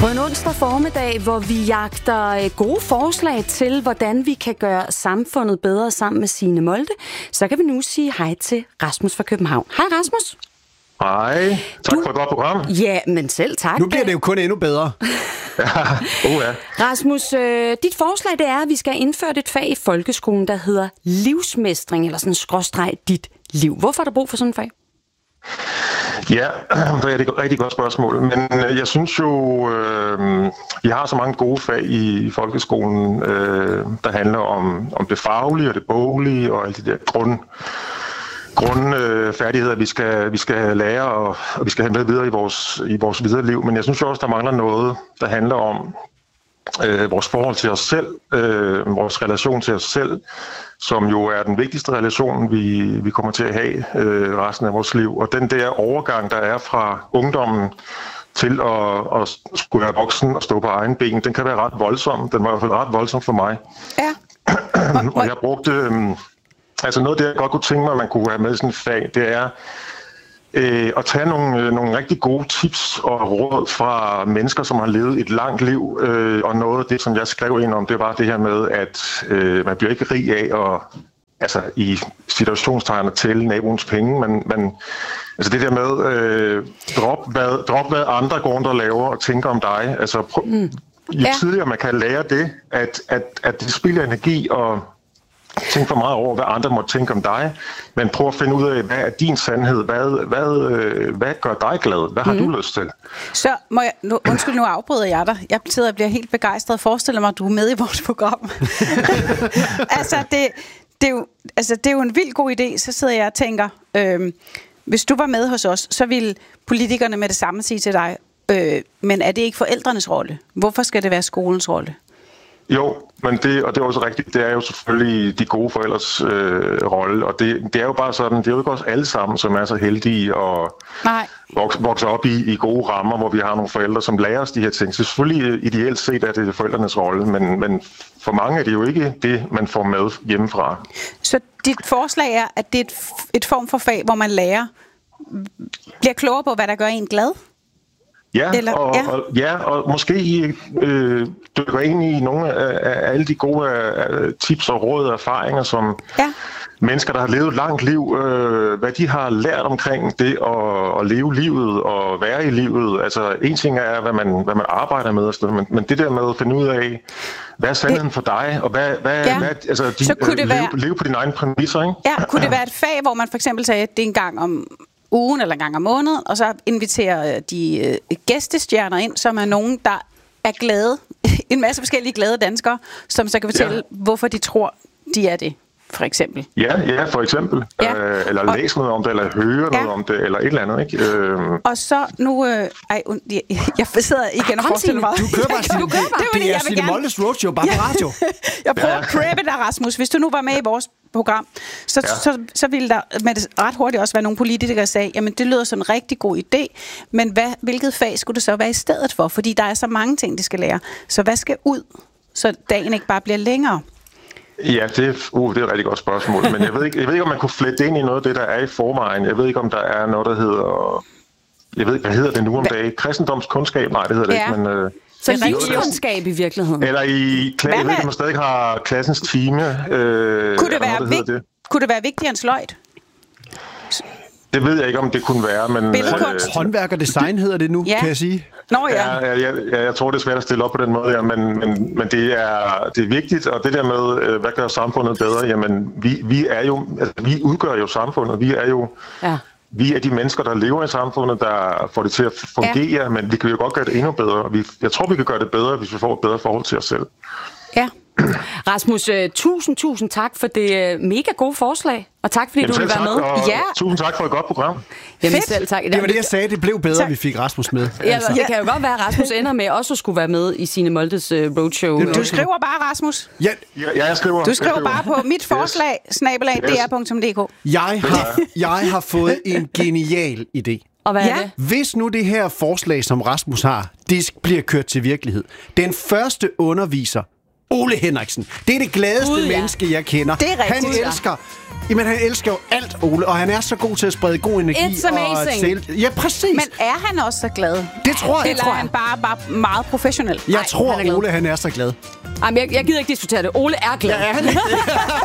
På en onsdag formiddag, hvor vi jagter gode forslag til, hvordan vi kan gøre samfundet bedre sammen med Signe Molde, så kan vi nu sige hej til Rasmus fra København. Hej Rasmus. Hej. Tak for et godt program. Ja, men selv tak. Nu bliver det jo kun endnu bedre. Ja. Rasmus, dit forslag det er, at vi skal indføre et fag i folkeskolen, der hedder livsmestring, eller sådan skråstreg dit liv. Hvorfor er der brug for sådan et fag? Ja, det er et rigtig godt spørgsmål. Men jeg synes jo, vi har så mange gode fag i folkeskolen, der handler om det faglige og det boglige og alle de der grundfærdigheder, vi skal lære, og vi skal have med videre i vores videre liv. Men jeg synes også, der mangler noget, der handler om vores forhold til os selv, vores relation til os selv, som jo er den vigtigste relation, vi kommer til at have resten af vores liv. Og den der overgang, der er fra ungdommen til at skulle være voksen og stå på egen ben, den kan være ret voldsom. Den var i hvert fald ret voldsom for mig. Ja. Og jeg brugte... Altså noget af det, jeg godt kunne tænke mig, at man kunne have med i sådan et fag, det er at tage nogle rigtig gode tips og råd fra mennesker, som har levet et langt liv. Og noget af det, som jeg skrev ind om, det var det her med, at man bliver ikke rig af at i situationstegn at tælle naboens penge, men altså det der med drop hvad andre går rundt og laver og tænker om dig. Altså jo tidligere man kan lære det, at det spilder energi og tænk for meget over, hvad andre måtte tænke om dig, men prøv at finde ud af, hvad er din sandhed? Hvad gør dig glad? Hvad har du lyst til? Så må jeg, nu afbryder jeg dig. Jeg sidder og bliver helt begejstret og forestiller mig, at du er med i vores program. Det er jo en vild god idé. Så sidder jeg og tænker, hvis du var med hos os, så ville politikerne med det samme sige til dig, men er det ikke forældrenes rolle? Hvorfor skal det være skolens rolle? Jo, men det er også rigtigt. Det er jo selvfølgelig de gode forældres rolle, og det er jo bare sådan, det er jo ikke os alle sammen, som er så heldige og vokser op i gode rammer, hvor vi har nogle forældre, som lærer os de her ting. Så selvfølgelig ideelt set er det forældrenes rolle, men for mange er det jo ikke det, man får med hjemmefra. Så dit forslag er, at det er et form for fag, hvor man bliver klogere på, hvad der gør en glad? Ja, og måske dykker ind i nogle af alle de gode tips og råd og erfaringer, som mennesker, der har levet et langt liv, hvad de har lært omkring det at leve livet og være i livet. Altså en ting er, hvad man arbejder med, men det der med at finde ud af, hvad er sandheden for dig, og leve på dine egne præmisser, ikke? Ja, kunne det være et fag, hvor man for eksempel sagde, at det er en gang om ugen eller en gang om måneden, og så inviterer de gæstestjerner ind, som er nogen, der er glade, en masse forskellige glade danskere, som så kan fortælle, hvorfor de tror, de er det, for eksempel. Ja, for eksempel. Ja. Eller læse noget om det, eller høre noget om det, eller et eller andet, ikke? Og så nu... jeg sidder igen og forestiller mig... Du kører bare. Det er Signe Moldes Roadshow, bare på radio. Jeg prøver at preppe dig, Rasmus. Hvis du nu var med i vores program, så ville der med det ret hurtigt også være nogle politikere, der sagde, jamen det lyder som en rigtig god idé, men hvilket fag skulle det så være i stedet for? Fordi der er så mange ting, de skal lære. Så hvad skal ud, så dagen ikke bare bliver længere? Ja, det er et rigtig godt spørgsmål, men jeg ved ikke, om man kunne flette ind i noget af det, der er i forvejen. Jeg ved ikke, om der er noget, der hedder... Jeg ved ikke, hvad hedder det nu om dagen? Kristendomskundskab? Nej, det hedder det ikke, men... Så livskundskab i virkeligheden? Eller i klasse, jeg ved ikke, om man stadig har klassens time. Kunne det være vigtigere end sløjt? Det ved jeg ikke, om det kunne være, men... Håndværk og design hedder det nu, kan jeg sige. Nå ja. Jeg tror, det er svært at stille op på den måde, ja, men det er vigtigt, og det der med, hvad gør samfundet bedre, jamen, vi udgør jo samfundet, vi er de mennesker, der lever i samfundet, der får det til at fungere, men vi kan jo godt gøre det endnu bedre. Jeg tror, vi kan gøre det bedre, hvis vi får et bedre forhold til os selv. Ja. Rasmus, tusind tak for det mega gode forslag, og tak fordi du ville være med. Tusind tak for et godt program. Jamen selv tak. Det var det, jeg sagde. Det blev bedre, vi fik Rasmus med. Altså. Det kan jo godt være, at Rasmus ender med også at skulle være med i Signe Moldes roadshow. Du skriver bare, Rasmus. Ja, jeg skriver. Du skriver bare på mit forslag, @dr.dk. Jeg har fået en genial idé. Og hvad er det? Hvis nu det her forslag, som Rasmus har, det bliver kørt til virkelighed. Den første underviser Ole Henriksen. Det er det gladeste menneske, jeg kender. Det er rigtigt. Han elsker jo alt, Ole, og han er så god til at sprede god energi. It's amazing. Ja, præcis. Men er han også så glad? Det tror jeg. Eller er han bare meget professionel? Jeg tror, Ole han er så glad. Jamen, jeg gider ikke diskutere det. Ole er glad. Ja, han